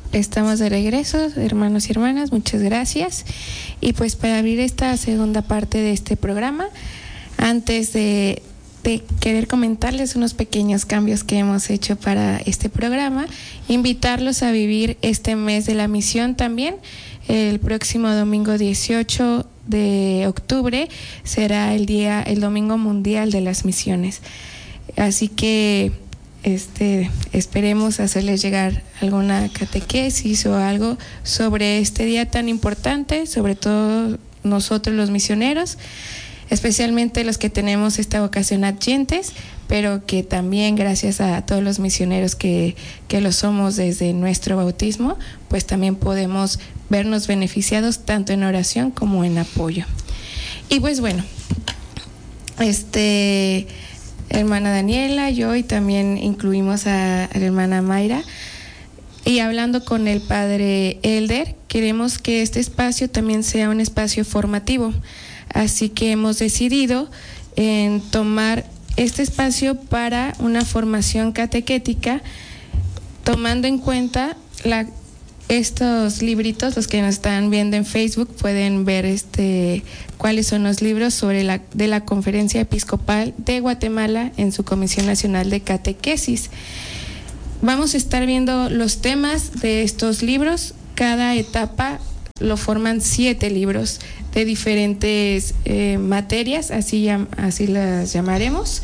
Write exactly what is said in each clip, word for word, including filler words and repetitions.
estamos de regreso, hermanos y hermanas, muchas gracias. Y pues para abrir esta segunda parte de este programa, antes de, de querer comentarles unos pequeños cambios que hemos hecho para este programa, invitarlos a vivir este mes de la misión también. El próximo domingo dieciocho de octubre será el día, el Domingo Mundial de las Misiones. Así que este esperemos hacerles llegar alguna catequesis o algo sobre este día tan importante, sobre todo nosotros los misioneros, especialmente los que tenemos esta vocación adyentes, pero que también gracias a todos los misioneros que, que lo somos desde nuestro bautismo, pues también podemos vernos beneficiados tanto en oración como en apoyo. Y pues bueno, este, hermana Daniela, yo y también incluimos a, a la hermana Mayra, y hablando con el padre Elder, queremos que este espacio también sea un espacio formativo, así que hemos decidido en tomar este espacio para una formación catequética, tomando en cuenta la estos libritos. Los que nos están viendo en Facebook pueden ver este cuáles son los libros sobre la de la Conferencia Episcopal de Guatemala en su Comisión Nacional de Catequesis. Vamos a estar viendo los temas de estos libros. Cada etapa lo forman siete libros de diferentes eh, materias, así, llam, así las llamaremos.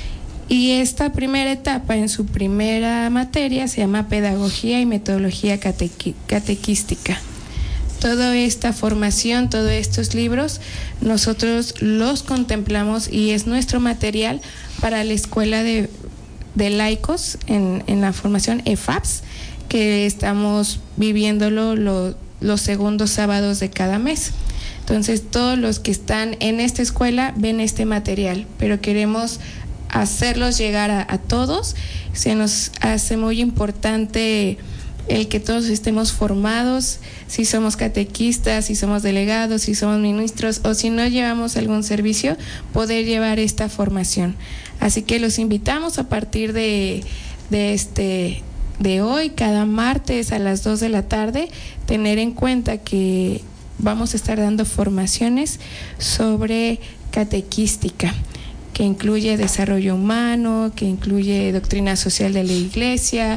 Y esta primera etapa, en su primera materia, se llama Pedagogía y Metodología catequi- Catequística. Toda esta formación, todos estos libros, nosotros los contemplamos y es nuestro material para la Escuela de, de Laicos en, en la formación E F A P S, que estamos viviéndolo lo, los segundos sábados de cada mes. Entonces, todos los que están en esta escuela ven este material, pero queremos hacerlos llegar a, a todos. Se nos hace muy importante el que todos estemos formados, si somos catequistas, si somos delegados, si somos ministros o si no llevamos algún servicio, poder llevar esta formación. Así que los invitamos a partir de, de este de hoy, cada martes a las dos de la tarde, tener en cuenta que vamos a estar dando formaciones sobre catequística, que incluye desarrollo humano, que incluye doctrina social de la Iglesia,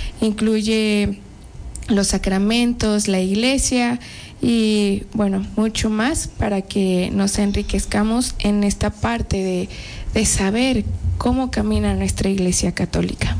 incluye los sacramentos, la Iglesia y bueno, mucho más para que nos enriquezcamos en esta parte de, de saber cómo camina nuestra Iglesia Católica.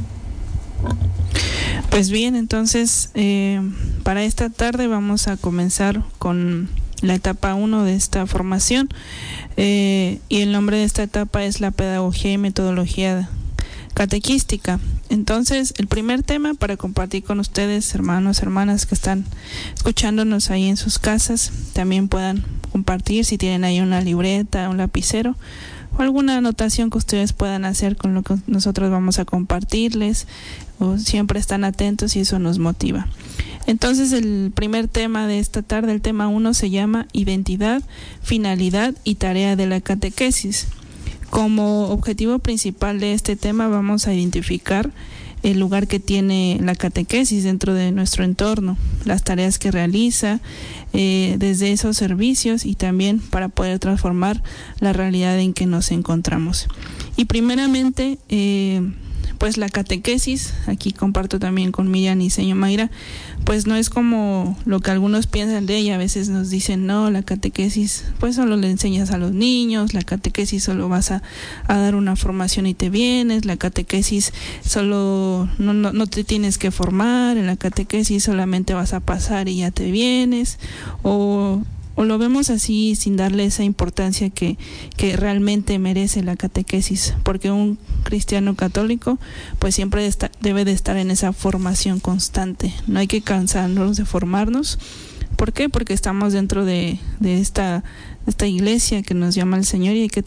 Pues bien, entonces eh, para esta tarde vamos a comenzar con la etapa uno de esta formación, eh, y el nombre de esta etapa es la Pedagogía y Metodología Catequística. Entonces, el primer tema para compartir con ustedes, hermanos, hermanas que están escuchándonos ahí en sus casas, también puedan compartir si tienen ahí una libreta, un lapicero o alguna anotación que ustedes puedan hacer con lo que nosotros vamos a compartirles, o siempre están atentos y eso nos motiva. Entonces, el primer tema de esta tarde, el tema uno, se llama Identidad, Finalidad y Tarea de la Catequesis. Como objetivo principal de este tema vamos a identificar el lugar que tiene la catequesis dentro de nuestro entorno, las tareas que realiza, eh, desde esos servicios y también para poder transformar la realidad en que nos encontramos. Y primeramente, eh, pues la catequesis, aquí comparto también con Miriam y señor Mayra, pues no es como lo que algunos piensan de ella. A veces nos dicen, no, la catequesis pues solo le enseñas a los niños, la catequesis solo vas a, a dar una formación y te vienes, la catequesis solo no, no, no te tienes que formar, en la catequesis solamente vas a pasar y ya te vienes, o o lo vemos así sin darle esa importancia que, que realmente merece la catequesis, porque un cristiano católico pues siempre de estar, debe de estar en esa formación constante. No hay que cansarnos de formarnos. ¿Por qué? Porque estamos dentro de, de esta, esta iglesia que nos llama el Señor y hay que